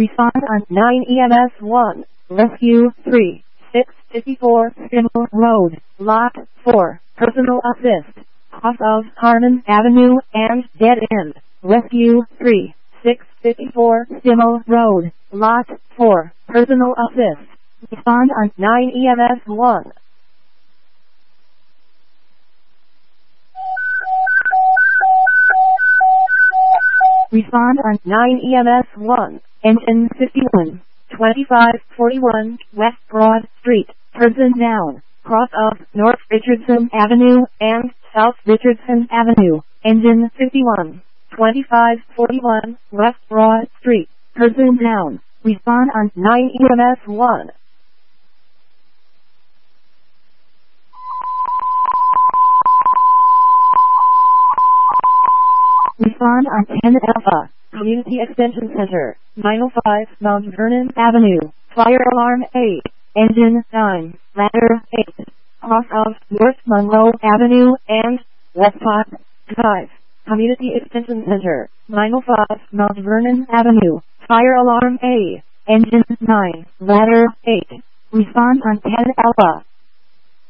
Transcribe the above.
Respond on 9 EMS 1. Rescue 3. 654 Schimmel Road, Lot 4. Personal assist. Off of Harmon Avenue and dead end. Rescue 3. 654 Schimmel Road, Lot 4. Personal assist. Respond on 9 EMS 1. Respond on 9 EMS 1. Engine 51. 2541 West Broad Street. Person down. Cross of North Richardson Avenue and South Richardson Avenue. Engine 51. 2541 West Broad Street. Person down. Respond on 9 EMS 1. Respond on 10 Alpha. Community Extension Center, 905 Mount Vernon Avenue. Fire alarm 8. Engine 9. Ladder 8. Cross of North Monroe Avenue and Westcott Drive. Community Extension Center, 905 Mount Vernon Avenue. Fire alarm A. Engine 9. Ladder 8. Respond on 10 Alpha.